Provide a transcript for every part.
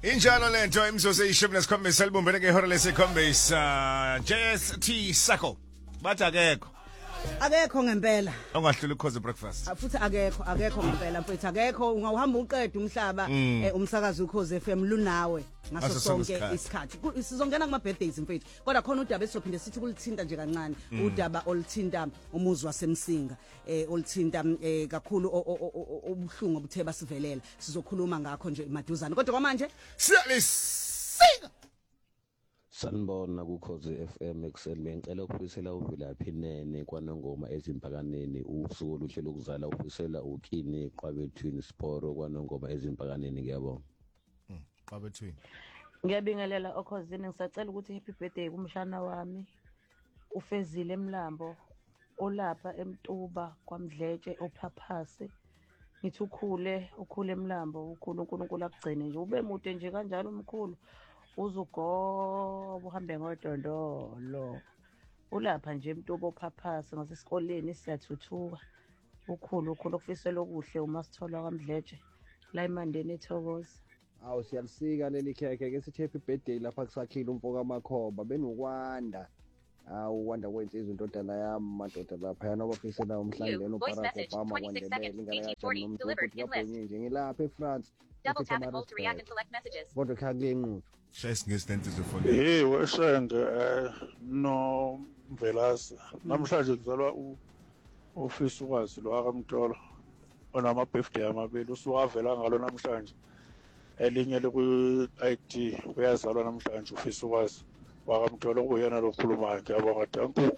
Injalo lento imzuzu eyishumi nesikhombisa elibumbene ngehora lesikhombisa JST Sako bathi akekho ngempela ongahlula ukhoze breakfast futhi akekho ngempela mfethu akekho ungahamba uqeda umhlaba umsakazi ukhoze FM lunawe ngaso sonke isikhathi sizongena kuma birthdays mfethu kodwa khona udaba esizophinde sithi kulithinta nje kancane udaba olithinta umuzi wasemsinga olithinta kakhulu obuhlungu obuthe basivelela sizokhuluma ngakho nje maduzane kodwa kwamanje siyalisika. Sanibona kukhoze FM ekuseni bengicela ukufisela uVilaphi Nene kwaNongoma ezimpakaneni usuku oluhle lokuzala ufisela uKini Qabethwini Sporo kwaNongoma ezimpakaneni ngiyabonga. Qabethwini. Ngiyabingelela okhozini ngisacela ukuthi happy birthday kumshana wami uFezile Emlambo olapha eMtuba kwaMdletshe ophaphase. Ngithi ukhule Emlambo ukhulu uNkulunkulu akugcine nje ube mude nje kanjalo umkhulu. Uzugoba uhambe ngodondolo ulapha nje eMtuba ophaphasa ngasesikoleni siyathuthuka ukhulu ukufisela okuhle uma sithola kwaMdletshe la eMandeni eThokoza. Awu siyalisika leli khekhe ke sithi happy birthday lapha kusakhile umfoka amakhoba benukwanda wanda kwenza izinto ndodana yami madoda lapha yana bafisela umhlangano noBarack Obama kwandelele ingane yakhe nomuntu ukuthi babonye nje ngilapha eFrance double tap and hold to react and select messages kodwa khakule nquthu shayisi ngesitente zefoni hey weshenge no Mvelasa namhlanje kuzalwa office ukwazi lo akamtolo onama birthday amabili usuwavela ngalo namhlanje elinye liku ID uyazalwa namhlanje office ukwazi wakamtolo kuyena lokhulumayo ngiyabonga danku.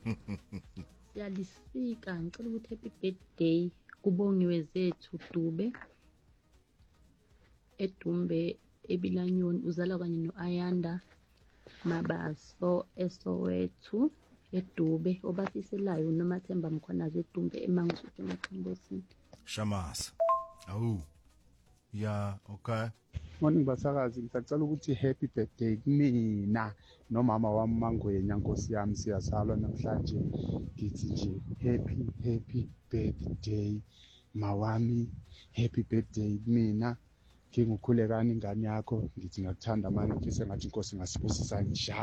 Siyalisika ngicela ukuthi happy birthday kubongiwe zethu Dube eDumbe eBilanyoni uzala kanye noAyanda Mabaso eSowethu eDube obafiselayo noMathemba Mkhonazi eDumbe eMangosuthu eMaqhimbosini Shamasa awu ya okay Morning basakazi ngisacela ukuthi happy birthday kumina nomama wami Mangwenya Nkosi yami siyazalwa namhlanje ngithi nje happy birthday mawami happy birthday kumina ngingukhulekani ingane yakho ngithi ngakuthanda manje ngifise ngathi Inkosi ngasibusisa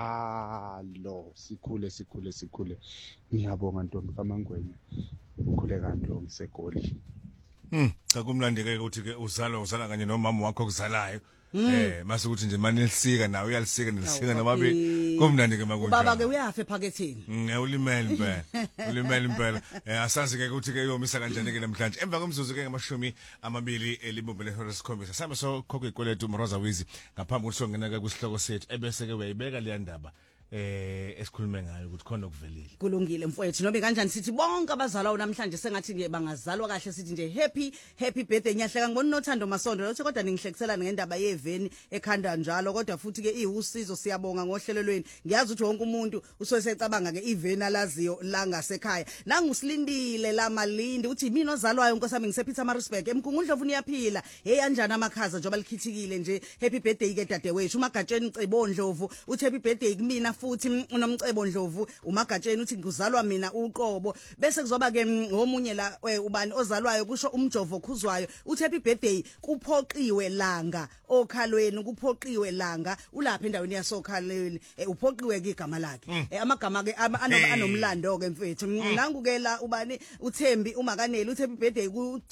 njalo sikhule ngiyabonga ntombi kaMangwenya ukhulekani lo ngisegoli. Cha kumlandeke ukuthi ke uzala kanye nomama wakho okuzalayo mase ukuthi nje manje lisika nawe uyalisika nelisika namabe kumnandi ke makunjani baba ke uyafa ephakethini ulimele impela asazi ke ukuthi ke yomisa kanjani ke namhlanje emva komzuzu ke ngamashumi amabili elibumbele horesikhombisa sambe so khokwe kweletu Mroza Wizi ngaphambi ukuthi songena ke kusihloko sethu ebese ke uyayibeka le ndaba esikhulume ngayo ukuthi khona okuvelile kulungile mfowethu noma kanjani sithi bonke abazalwa namhlanje sengathi nje bangazalwa kahle sithi nje happy birthday ngiyahleka ngibona nothando masondo lothi kodwa ningihlekisela ngendaba yeveni ekhanda njalo kodwa futhi ke iwusizo siyabonga ngohlelo lweni ngiyazi ukuthi wonke umuntu usosecabanga ke iveni alaziyo la ngasekhaya nangusilindile la Malindi uthi mina ozalwayo nkosami ngisePeter Maritzburg emkungundlovu niyaphila hey kanjani amakhaza njoba likhithikile nje happy birthday ke dadewethu uMagatsheni Cebo Ndlovu uthi happy birthday kumina futhi unomcebo Ndlovu uMagatsheni uthi ngizalwa mina uqobo bese kuzoba ke omunye la ubani ozalwayo kusho umjovo khuzwayo uthi happy birthday kuphoqiwe langa okhalweni kuphoqiwe langa ulapha endaweni yasokhalweni uphoqiwe ke igama lakhe amagama ke anomlando ke mfethu nangu ke la ubani uThembi uMakaneli uthi happy birthday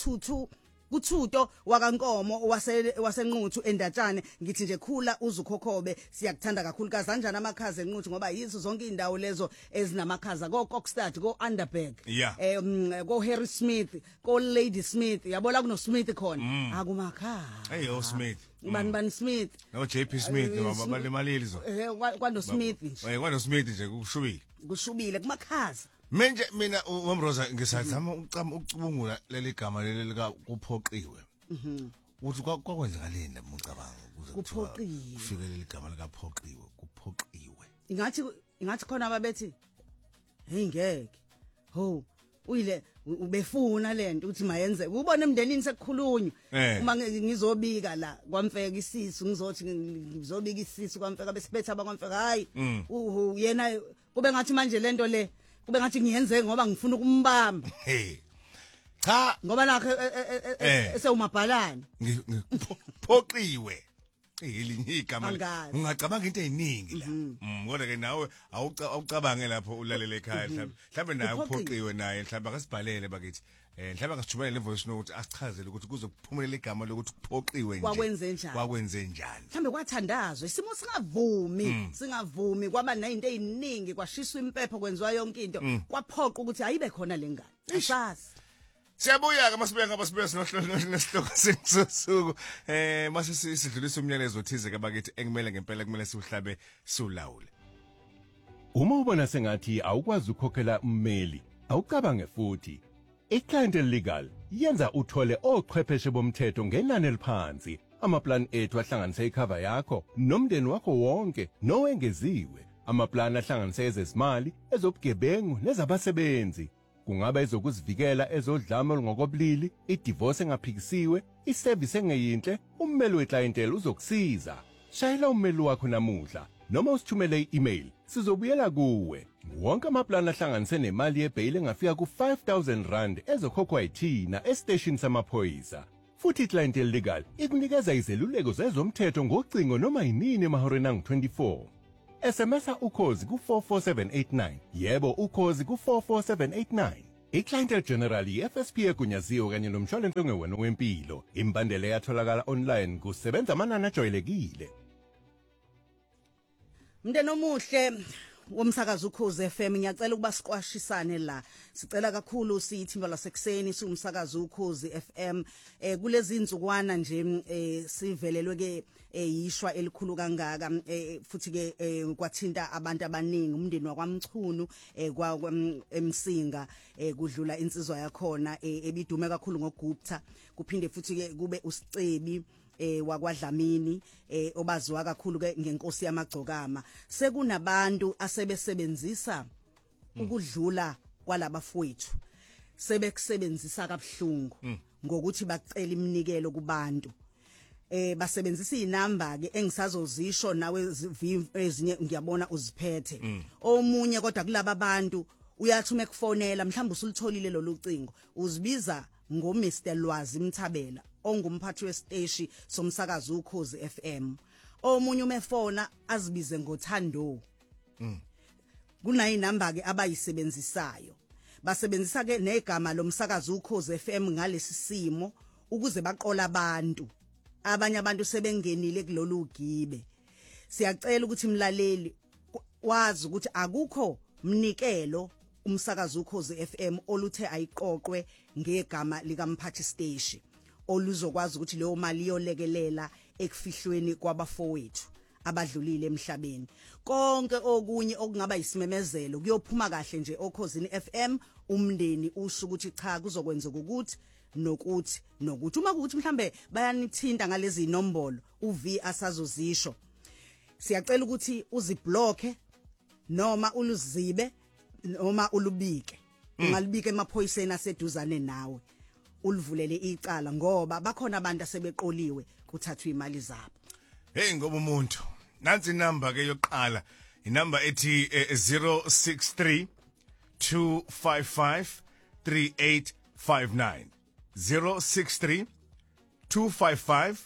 kuThuto wakaNkomo wasenquthu endatshane ngithi nje khula uzukhokhobe siyakuthanda kakhulu kanjani amakhaza enquthu ngoba yizo zonke indawo lezo ezinamakhaza ko Kokstad ko Underberg ko Harry Smith ko Lady Smith yabola kuno Smith khona akumakhaya hey Smith bani Smith no JP Smith noma balemaleli zo kwano Smith nje kwano Smith nje kushubile kumakhaza Manje mina uMroza ngisazama ukucubungula leli gama leli lika kuphoqiwe. Uthi kwakwenzakaleni lamucabanga ukuze kuphoqiwe. Kufike leli gama lika kuphoqiwe. Ingathi khona ababethi hey ngeke. Ho uyile ubefuna lento ukuthi mayenze. Ubone emndenini sekukhulunywa. Uma ngizobika la kwaMfeka isisu ngizothi ngizobika isisu kwaMfeka bese betha abakwamfeka hayi yena kube ngathi manje lento le kube ngathi ngiyenze ngoba ngifuna ukumbamba cha ngoba lakhe esewumabhalani ngiphoqiwe elinye igama Angazi. ungacabanga into eziningi la kodwa ke nawe awucabange lapho ulalele ekhaya mhlawumbe naye uphoqiwe naye mhlawumbe akasibhalele bakithi mhlawumbe akasijubelele ivoice note asichazele ukuthi kuzokuphumelela igama lokuthi kuphoqiwe nje wakwenze njani mhlambe kwathandazwa isimo singavumi kwaba nezinto eziningi kwashiswa impepho kwenziwa yonke into kwaphoqa ukuthi ayibe khona lengane asazi. Siyabuya masibuya sinohloko sensuku mase sidlulisa umyalezo othize ke bakithi engimele ngempela kumele siuhlabe sulawule. Uma ubona sengathi awukwazi ukukhokhela ummeli awucabange futhi iClient Legal yenza uthole ochwepheshe bomthetho ngenani eliphansi amaplan ethu ahlanganisa icover yakho nomndeni wakho wonke nowengeziwe amaplan ahlanganisa ezezimali ezobugebengu nezabasebenzi kungaba ezokuzivikela ezodlame ngokobulili idivorce engaphikisiwe iservice engeyinhle ummeli weclientele uzokusiza shayela ummeli wakho namuhla noma usithumele i-email sizobuyela kuwe wonke amaplan ahlanganise nemali yebail engafika ku5,000 rand ezokhokhwa yithina estation samaphoyisa futhi iClient Legal ikunikeza izeluleko zezomthetho ngocingo noma yinini emahoreni angu-24 SMS ukhozi ku44789 yebo ukhozi ku44789 iClient General FSP egunyaziwe kanye nomshwalense ongewena wempilo imbandela yatholakala online kusebenza amanani ajwayelekile. Mndeni omuhle womsakazo Ukhozi FM ngiyacela ukuba siqwashisane la sicela kakhulu siyithimba lasekuseni siumsakazo Ukhozi FM kulezi inzukwana nje sivelelwe ke yishwa elikhulu kangaka futhi ke kwathinta abantu abaningi umndeni wakwamchunu kwa emsinga kudlula insizwa yakhona ebidume kakhulu ngoGupta kuphinde futhi ke kube uSicebi wakwaDlamini obaziwa kakhulu ke ngenkosi yamagcokama sekunabantu asebesebenzisa ukudlula kwalabafowethu sebekusebenzisa kabuhlungu ngokuthi bacela iminikelo kubantu basebenzisa inamba ke engisazozisho nawe ezinye ngiyabona uziphethe omunye kodwa kulabo abantu uyathi umekufonela mhlawumbe usulitholile lo lucingo uzibiza ngo Mr Lwazi Mthabela ongumphathi wesiteshi somsakazo Ukhozi FM omunye umefona azibize ngoThando kunayi number ke abayisebenzisayo basebenzisa ke negama lomsakazo Ukhozi FM ngalesi simo ukuze baqola abantu abanye abantu sebengenile kulolu gibe siyacela ukuthi mlaleli wazi ukuthi akukho mnikelo umsakazo Ukhozi FM oluthe ayiqoqwe ngegama likamphathi station oluzokwazi ukuthi leyo mali yolekelela ekufihlweni kwabafowethu abadlulile emhlabeni konke okunye okungaba isimemezelo kuyophuma kahle nje Okhosini FM umndeni usho ukuthi cha kuzokwenzeka ukuthi nokuthi uma kuthi mhlambe bayanithinta ngalezi inombolo uV asazozisho siyacela ukuthi uziblock noma uluzibe noma ulubike ungalibika emaphoyiseni aseduzane nawe ulivulele icala ngoba bakhona abantu asebeqoliwe kuthathwa imali zabo. Hey ngoba umuntu nansi inamba ke yokuqala inamba ethi 063 255 3859 063 255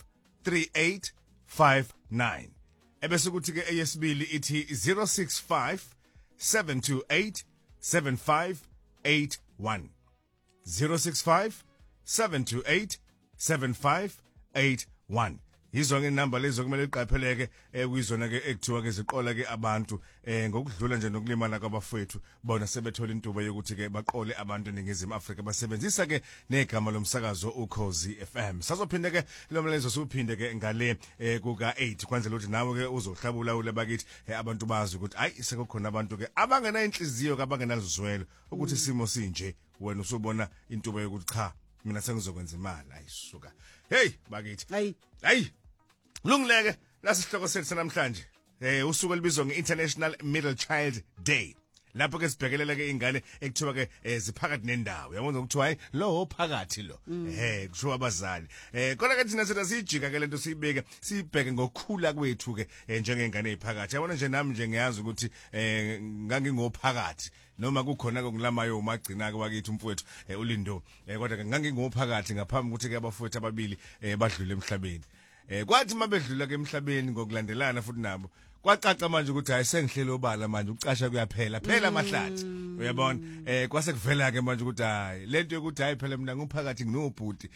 3859 ebese kuthi ke eyesibili ithi 065 728 7581 065 728 7581 izonke inamba lezo kumele iqapheleke kuyizona ke ekuthiwa ke ziqola ke abantu ngokudlula nje nokulimala kwabafowethu bona sebethola intuba yokuthi ke baqole abantu eNingizimu Afrika basebenzisa ke negama lomsakazo Ukhozi FM sazophinde ke lo mlezo suphinde ke ngale kuka 8 kwanzela ukuthi nawe ke uzohlabula ule bakithi abantu bazi ukuthi hayi sekukhona abantu ke abangena inhliziyo kabangenazizwelo ukuthi isimo sinje wena usubona intuba yokuthi cha mina sengizokwenza imali ayisuka hey bakithi hayi lungileke lasihloko sethu namhlanje usuku elibizwa ngeInternational Middle Child Day lapho ke sibhekelela ke ingane ekuthiwa ke ziphakathi nendawo yabona ukuthi hayi lo phakathi lo kusho abazali kodwa ke thina sethu sijika ke lento siyibeke sibheke ngokukhula kwethu ke njengengane eziphakathi yabona nje nami nje ngiyazi ukuthi ngangingophakathi noma kukhona ngilamayo umagcina ke wakithi umfowethu uLindo kodwa ke ngangingophakathi ngaphambi ukuthi ke abafowethu ababili badlule emhlabeni kwathi mabedlula ke emhlabeni ngokulandelana futhi nabo kwacaca manje ukuthi hayi sengihlelo obala manje ucasha kuyaphela phela amahlathi uyabona kwase kuvela ke manje ukuthi hayi lento yokuthi hayi phela mina nguphakathi nginobhuti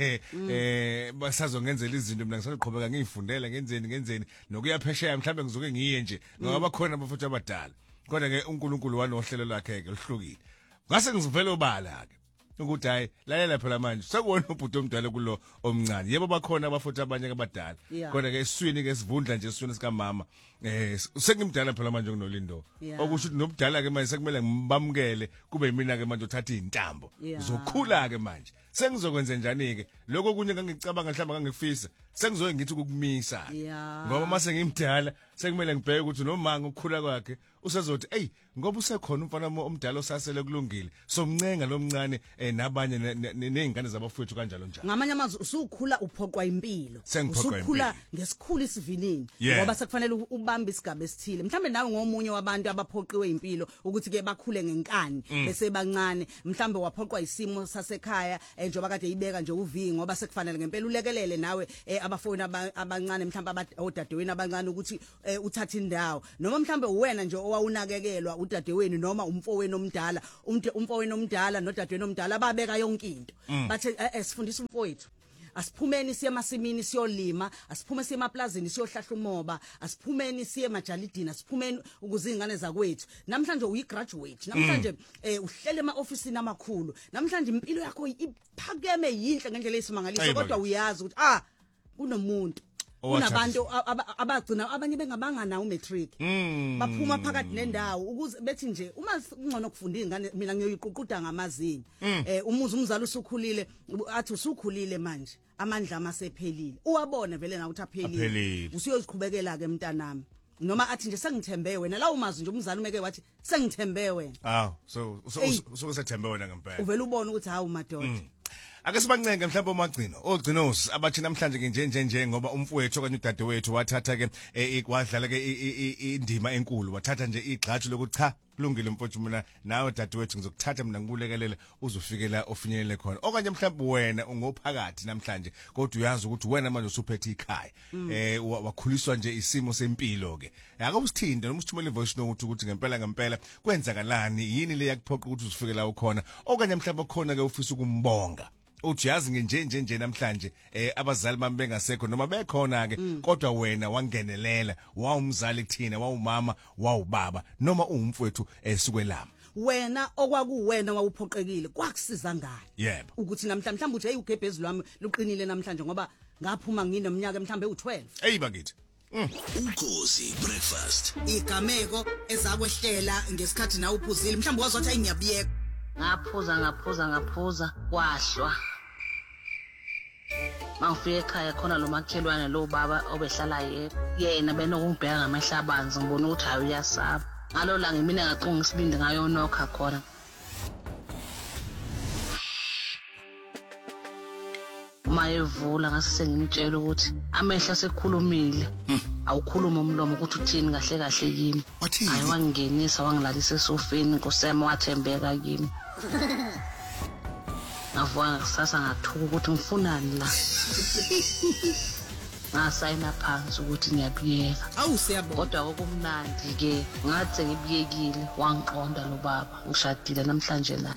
basazongenzela izinto mina ngisazoqhubeka ngiyifundela ngenzeni nokuyaphesheya mhlawumbe ngizoke ngiye nje ngoba bakhona abafuthi abadala kodwa ke uNkulunkulu wanohlelo lwakhe ke lihlukile ngase ngizivela obala ke ukuthi hayi lalela phela manje sekuwona ubhuti omdala kulo omncane yebo bakhona abafuthi abanye abadala kodwa ke eswini ke sivundla nje eswini sika mama sekimdala phela manje kunolindo okusho ukuthi nobudala ke manje sekumele ngibamukele kube yimina ke manje uthatha izintambo uzokhula ke manje sengizokwenza njani ke lokho kunye ngangicabanga mhlamba ngangifisa sengizoye ngithi ukukumisa ngoba mase ngimdala sekumele ngibheke ukuthi nomanga ukukhula kwakhe usezothi hey ngoba usekhona umfana omdala osasele kulungile somncenga lomncane nabanye nezingane zabafowethu kanjalo njalo ngamanye amazwi usukhula uphoqwa impilo usukhula ngesikhulu isivinini ngoba sekufanele ubambe isigaba esithile mhlambe nawe ngomunye wabantu abaphoqiwe impilo ukuthi ke bakhule ngenkani bese bancane mhlambe waphoqwa isimo sasekhaya njengoba kade ibeka nje uvi ngoba sekufanele ngempela ulekelele nawe abafowethu abancane mhlambe odadewenu abancane ukuthi uthatha indawo noma mhlambe uwena nje owawunakekelwa udadewenu noma umfowenu omdala umfowenu omdala nodadewenu omdala babeka yonke into bathe sifundisa umfowethu asiphumeni siye emasimini siyolima asiphume siye emaplazini siyohlahla umoba asiphumeni siye emajalidini asiphumeni ukuze ingane zakwethu namhlanje uyigraduate namhlanje uhlele ema-ofisini amakhulu namhlanje impilo yakho iphakeme yinhle ngendlela esimangaliso kodwa uyazi ukuthi kunomuntu kunabantu abagcina abanye bengabangana umatric baphuma phakathi nendawo ukuze bethi nje uma ungcono ukufunda izingane mina ngiyoyiququda ngamazinyo umuzi umzali usukhulile athi usukhulile manje amandla amasephelile uwabone vele na uthi aphelile usiyoziqhubekela ke mntanami noma athi nje sengithembe wena la umazi nje umzali umeke wathi sengithembe wena so usethembe wena ngempela uvela ubone ukuthi hawu madoda ake sibancenge mhlawumbe omagcino ogcinos abathi namhlanje ke nje ngoba umfowethu okanye udadewethu wathatha ke wadlala ke indima enkulu wathatha nje igxathu lokuthi cha kulungile mfowethu mina nawe dadewethu ngizokuthatha mina ngikulekelele uzofikela ofinyelele khona okanye mhlawumbe wena ungophakathi namhlanje kodwa uyazi ukuthi wena manje usuphethe ikhaya wakhuliswa nje isimo sempilo ke ake usithinde noma usithumele voice note ukuthi ngempela kwenzakalani yini le yakuphoqa ukuthi uzifikela ukhona okanye mhlawumbe khona ke ufisa ukumbonga uthi yazi nje namhlanje abazali bami bengasekho noma bekhona ke kodwa wena wangenelela wawumzali kuthina wawumama wawubaba noma ungumfowethu esukwelama wena okwakuwena wawuphoqekile kwakusiza ngani yebo ukuthi namhlanje mhlawumbe uthi hey ugebhezi lwami luqinile namhlanje ngoba ngaphuma nginomnyaka mhlawumbe u12 hey bakithi Ukhozi breakfast igameko ezakwehlela ngesikhathi nawe uphuzile mhlawumbe wazothi ayingiyabiyeka ngaphuza kwahlwa mangifike ekhaya khona lo makhelwane lo baba obehlala yena benokungibheka ngamehla abanzi ngibona ukuthi hayi uyasaba ngalo la ngimina ngaqonga isibindi ngayo nokha khona mayevula ngase sengimtshela ukuthi amehla sekhulumile awukhuluma umlomo ukuthi uthini kahle kimi hayi wangingenisa wangilalisa esofeni nkosema wathembeka kimi ngavuka kusasa ngathuka ukuthi ngifunani la ngasayina phansi ukuthi ngiyabiyeka awusiyabona kodwa kokumnandi ke ngathi ngibiyekile wangiqonda lo baba ngishadile namhlanje la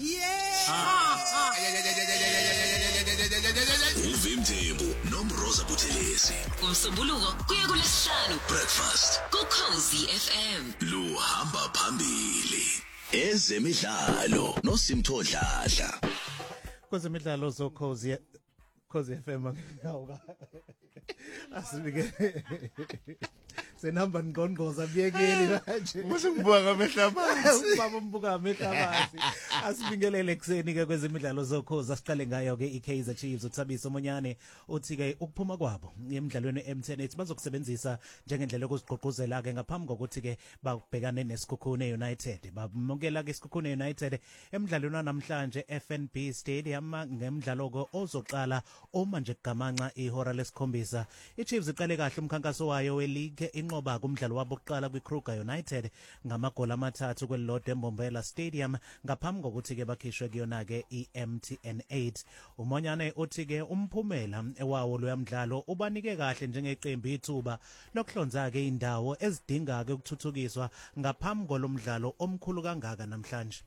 uvimthembu nomroza buthelezi umsombuluko kuye kulesihlanu breakfast kuKhozi FM luhamba phambili ezemidlalo noSimthodladla kwezemidlalo zoKhozi FM ngiyawuka asibike senamba ngqongqoza biyekeli manje usembuka ngamehla phansi ubaba umbuka ngamehla phansi asibingelele kuseni ke kwezemidlalo zoKhozi asiqale ngayo ke iKaizer Chiefs uThabiso Monyane uthi ke ukuphuma kwabo emidlalweni eMTN bazokusebenzisa njengendlela yokuziqoquzela ke ngaphambi kokuthi ke babhekane neSikhukhune United bamukela ke iSikhukhune United emidlalweni namhlanje FNB Stadium ngemidlalo ko ozoqala uma nje gamanxa ihora lesikhombisa iChiefs iqale kahle umkhankaso wayo weleague banqoba kumdlalo wabo oqala kwiKruger United ngamagoli 3 kwelilodwa eMbombela Stadium ngaphambi kokuthi ke bakhishwe kuyona ke iMTN 8. Umonyane uthi ke umphumela ewawo lo yamdlalo ubanike kahle njengeqembu ithuba lokuhlonza ke indawo ezidinga ke ukuthuthukiswa ngaphambi kolomdlalo omkhulu kangaka namhlanje.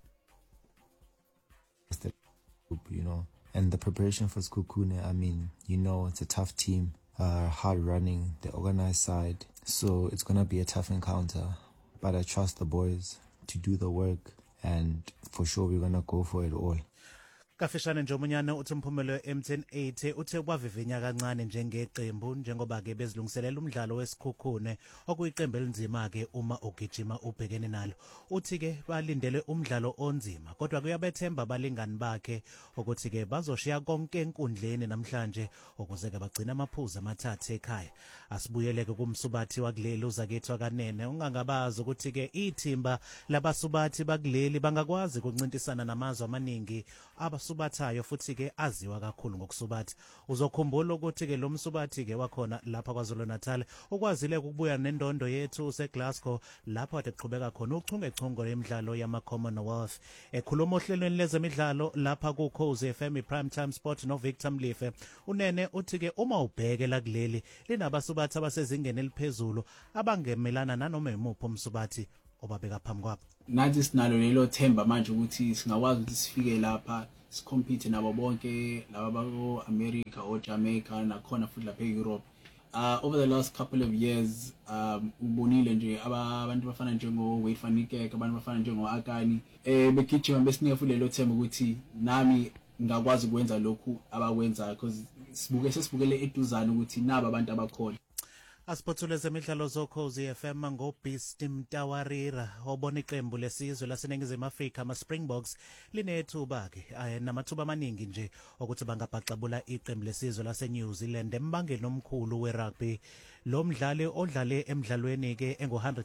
You know, and the preparation for Sekhukhune, I mean, you know, it's a tough team, hard running, the organized side, so it's going to be a tough encounter, but I trust the boys to do the work, and for sure we're going to go for it all. Kafishane nje umunyane uthi umphumelo weMTN 8 uthe kwavivinya kancane njengeqembu njengoba ke bezilungiselela umdlalo weSikhukhune okuyiqembu elinzima ke uma ugijima ubhekene nalo. Uthi ke balindele umdlalo onzima kodwa kuyabethemba abalingani bakhe ukuthi ke bazoshiya konke enkundleni namhlanje ukuze ke bagcina amaphuzu amathathu ekhaya. Asibuyeleke kumsubathi wakuleli uzakethwa kanene ungangabazi ukuthi ke ithimba labasubathi bakuleli bangakwazi ukuncintisana namazwe amaningi abasubathayo futhi ke aziwa kakhulu ngokusubatha. Uzokhumbula ukuthi ke lo msubathi ke wakhona lapha kwaZulu Natal ukwazile ukubuya nendondo yethu seGlasgow lapho ade qhubeka khona uchungechungo lemidlalo yama Commonwealth. Ekhuluma ohlelweni lezemidlalo lapha ku Khosi FM Prime Time Sport no Victor Mlife. Unene uthi ke uma ubheke la kuleli linabasubathi abasezingeni eliphezulu abangemelana nanoma imupho umsubathi obabeka phambi kwabo. Nathi sinalo lelo themba manje ukuthi singakwazi ukuthi sifike lapha sicompete nabo bonke laba bako America o Jamaica nakhona futhi lapha eEurope. Over the last couple of years ubonile nje abantu bafana njengo Wade van Niekerk, abantu bafana njengo Akani begijima besinike futhi lelo themba ukuthi nami ngakwazi ukwenza lokhu abakwenza because sesibukele eduzane ukuthi naba abantu abakhona. Asiphothule zemidlalo zoKhosi FM ngoBeast Mtawarira obona iqembu lesizwe laseNingizimu Afrika ama Springboks linethuba ke namathuba amaningi nje ukuthi bangabhaxabula iqembu lesizwe laseNew Zealand embangeni omkhulu werugby. Lo mdlali odlale emidlalweni ke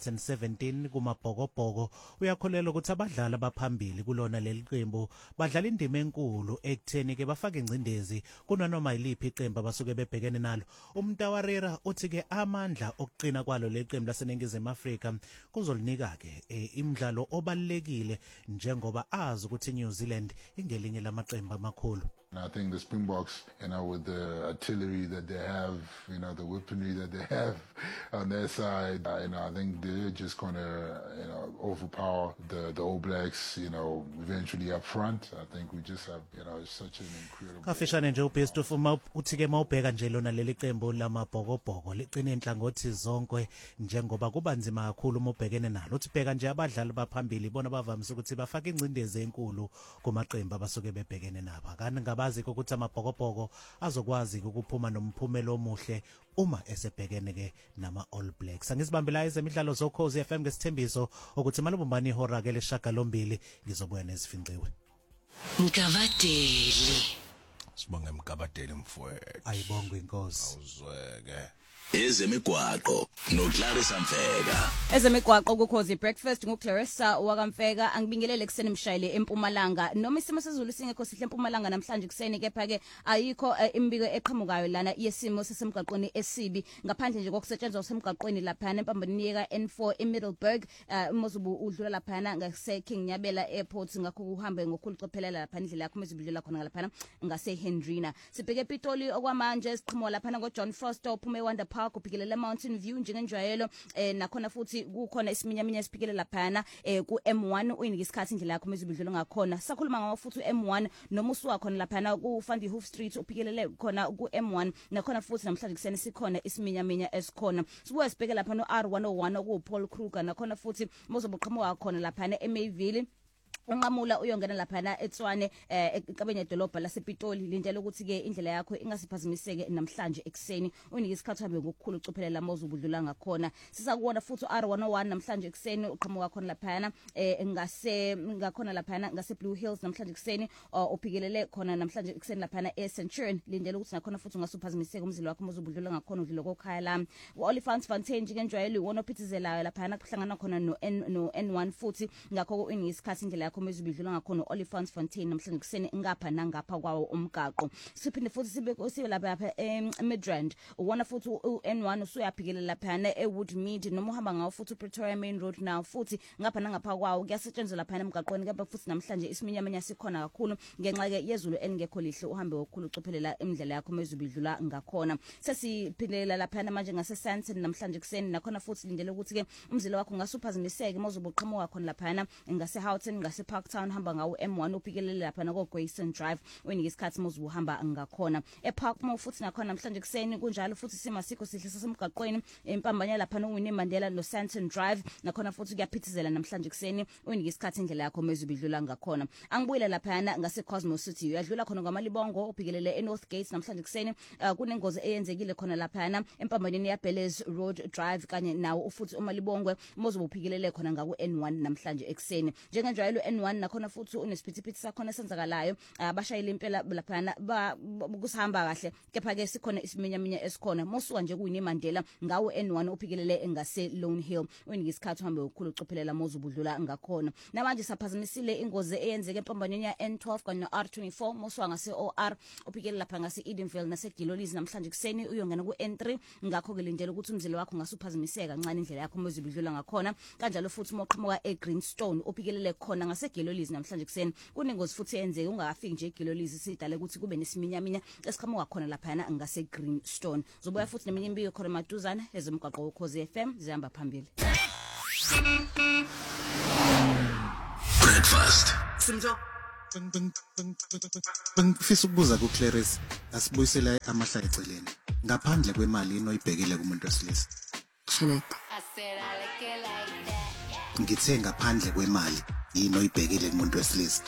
engo117 kumabhokobhoko uyakholela ukuthi abadlali abaphambili kulona leli qembu badlala indima enkulu ekutheni ke bafake ingcindezi kunanoma yiliphi iqembu abasuke bebhekene nalo. Umtawarira uthi ke amandla okuqina kwalo leqembu laseNingizimu Afrika kuzolinika ke imidlalo obalekile njengoba azi ukuthi New Zealand ingelinye lamaqembu amakhulu. And I think the Springboks, with the artillery that they have, the weaponry that they have on their side, I think they're just going to, overpower the All Blacks, eventually up front. I think we just have, such an incredible... Kafishane nje uBeast ufuma uthi ke mawubheka nje lona leli qembu lamabhokobhoko liqine inhlangothi zonke njengoba kuba nzima kakhulu uma ubhekene nalo. Uthi bheka nje abadlali baphambili bona bavamise ukuthi bafake ingcindezi enkulu kumaqembu abasuke bebhekene nabo. Kanti bazi ukuthi amabhokobhoko azokwazi ukuphuma nomphumelo omuhle uma esebhekene ke nama All Blacks. Angizibambela ezemidlalo zoKhosi FM ngesithembiso ukuthi malubumbani ihora ke leshagalombili ngizobuya nezifinciwe. Mkabadeli. Sibonge Mkabadeli mfowethu. Ayibonge inkosi. Awuzweke. Ezemigwaqo noClarissa Mfeka. Ezemigwaqo kuKhosi Breakfast nguClarissa wakamfeka angibingelele kuseni mshayile eMpumalanga noma isimo sezulu singekho sihle eMpumalanga namhlanje kuseni kepha ke ayikho imbiko eqhamukayo lana yesimo sesemgaqweni esibi ngaphandle nje kokusetshenzwa semgaqweni lapha empambanini yeka N4 eMiddleburg umozubu udlula lapha ngase King Nyabela Airport ngakho kuhambe ngokulicophelela lapha indlela yakho mezibudlula khona lapha ngase Hendrina sibheke ePitoli okwamanje siqhamo lapha ngoJohn Foster uphume Wonder Park uphikelele Mountain View njengenjwayelo nakhona futhi kukhona isiminyaminya esiphikelele lapha ku M1 uyinike isikhathi indlela yakho mezibudlula ngakhona sakhuluma ngawo futhi M1 noma usuwa khona lapha ku Fundy Hoof Street uphikelele khona ku M1 nakhona futhi namhlanje kuseni sikhona isiminyaminya esikhona sibuye sibheke lapha no R101 ku Paul Kruger nakhona futhi mozobuqhamuka khona lapha eMayville unqamula uyongena lapha eTswane ekabenya idolobha lasePitoli lindlela ukuthi ke indlela yakho ingasiphazimiseke namhlanje ekseni unike isikhathi hambe ngokukhulu ucophelela mozubudlula ngakhona sisakubona futhi R101 namhlanje ekseni uqhamuka khona lapha ngakhona lapha ngase Blue Hills namhlanje ekseni uphikelele khona namhlanje ekseni lapha eCenturion lindlela ukuthi nakhona futhi ungasuphazimiseke umzila wakho mozubudlula ngakhona udlula kokhaya la uOlifants Fontaine njengenjwayelo iwona ophithizelayo lapha kuhlangana khona no N1 futhi ngakho unike isikhathi indlela yakho yakho mezibidlula ngakhona Olifants Fontaine namhlanje kuseni ngapha nangapha kwawo umgaqo siphinde futhi sibe lapha Midrand uwona futhi uN1 usuyaphikelela lapha eWoodmead noma uhamba ngawo futhi Pretoria Main Road now futhi ngapha nangapha kwawo kuyasetshenziswa lapha emgaqweni kepha futhi namhlanje isiminyaminya sikhona kakhulu ngenxa ke yezulu engekho lihle uhambe okukhulu ucophelela imidlela yakho mezibidlula ngakhona sesiphilela lapha manje ngase Sandton namhlanje kuseni nakhona futhi lindele ukuthi ke umzila wakho ngasuphazimiseke mozubuqhamuka khona lapha ngase Houghton ngase Parktown hamba ngawo M1 uphikelele lapha nako Grayson Drive wenike isikhathi mozubuhamba ngakhona eParkmore futhi nakhona namhlanje kuseni kunjalo futhi sima sikho sihle sasemgaqweni empambanya lapha noWinnie Mandela no Sandton Drive nakhona futhi kuyaphithizela namhlanje kuseni wenike isikhathi indlela yakho mezibidlula ngakhona angibuyela lapha ngase Cosmos City uyadlula khona kwaMalibongo uphikelele eNorth Gate namhlanje kuseni kunengozi eyenzekile khona lapha empambaneni yaBelez Road Drive kanye nawo ufuthi uMalibongwe mozubuphikelele khona ngaku N1 namhlanje ekseni njengenjalo N1 nakhona futhi unesiphithiphithi sakhona senzakalayo abashayela impela lapha kusahamba kahle kepha ke sikhona isiminyaminya esikhona mosuka nje kuYinnie Mandela ngawo N1 uphikelele ngase Lone Hill wenike isikhathi uhambe ukukhulu ucophelela mozubudlula ngakhona namanje saphazimisile ingozi eyenzeke empambaneni ya N12 kanye no R24 mosuka ngase OR uphikelele lapha ngase Edenville nase Gilolizi namhlanje kuseni uyongena ku N3 ngakho ke lindele ukuthi umzila wakho ngasuphazimiseka kancane indlela yakho mozibidlula ngakhona kanjalo futhi moqhamuka eGreenstone uphikelele khona ngase Gilolizi namhlanje kuseni kunengozi futhi yenzeke ungakafiki nje eGilolizi sidale ukuthi kube nesiminyaminya esiqhamuka khona lapha ngase Greenstone zobuya futhi neminye imbiyo khona maduzana ezomgaqo woKhozi FM zihamba phambili Breakfast Simzo Ngifisa ukubuza ku Clarice asibuyisela amahla eceleni ngaphandle kwemali inoyibhekile kumuntu wesilisa ngithe ngaphandle kwemali inoyibhekile kumuntu wesilisa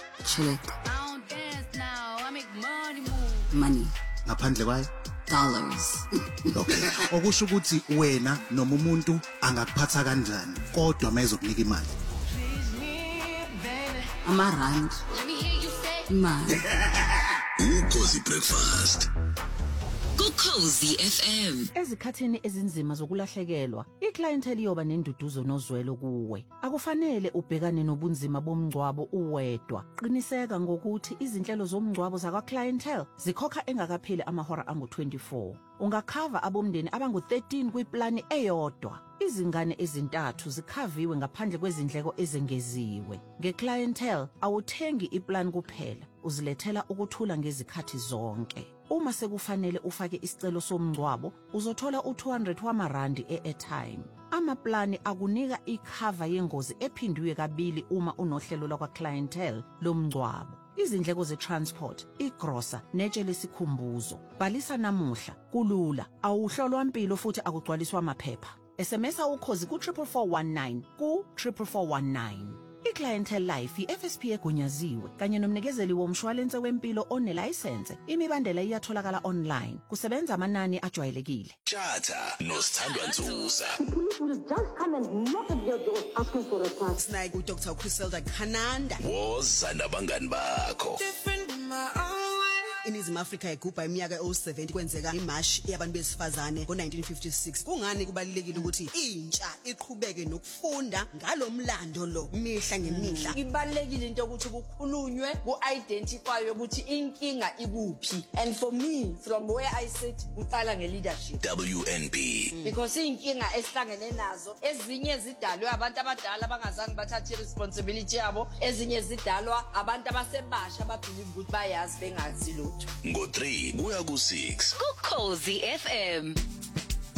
Money. ngaphandle kwayo Dollars. okay okusho ukuthi wena noma umuntu angakuphatha kanjani kodwa mayezokunika imali Amarand. Imali. Ukhozi Breakfast Ukhozi FM. Ezikhathini ezinzima zokulahlekelwa, iclientele iyoba nenduduzo nozwelo kuwe. Akufanele ubhekane nobunzima bomngcwabo uwedwa. Qiniseka ngokuthi izinhlelo zomngcwabo zakwa clientele zikhokha engakapheli amahora angu-24. Ungakhava abomndeni abangu-13 kwiplani eyodwa. Izingane ezintathu zikhaviwe ngaphandle kwezindleko ezengeziwe. Ngeclientele awuthengi iplan kuphela, uzilethela ukuthula ngezikhathi zonke. Uma sekufanele ufake isicelo somngcwabo, uzothola u200 wamarandi e-airtime. Amaplani akunika ikhava yengozi ephindiwe kabili uma unohlelo lakwa clientele lomngcwabo. Izindleko ze-transport, igrosa, netshe lesikhumbuzo. Bhalisa namuhla, kulula, awuhlolwa impilo futhi akugcwaliswa amaphepha. SMS ukhozi ku 44419 ku 44419. Iclientele Life iFSP egunyaziwe kanye nomnikezeli womshwalense wempilo onelicense. Imibandela iyatholakala online. Kusebenza amanani ajwayelekile. Tjata noSithandwa Nzuza. Just come and knock at your door asking for a price. Snake uDr Chriselda Khananda. Woza nabangani bakho. Iningizimu Afrika igubha iminyaka e-70 kwenzeka imarch yabantu besifazane ngo-1956 kungani kubalulekile ukuthi intsha iqhubeke nokufunda ngalomlando lo mihla ngemihla ibalekile into ukuthi kukhulunywe ku-identify ukuthi inkinga ikuphi and for me from where I sit uqala nge-leadership WNB because inkinga esihlangene nazo ezinye zidalwe abantu abadala abangazange bathathe responsibility yabo ezinye zidalwa abantu abasebasha ababhilive ukuthi bayazi bengazi lo ngo 3 kuya ku 6 Ukhozi FM.